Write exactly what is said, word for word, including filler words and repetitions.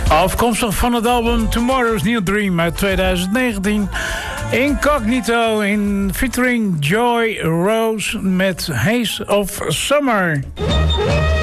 Afkomstig van het album Tomorrow's New Dream uit twintig negentien. Incognito in featuring Joy Rose met Haze of Summer.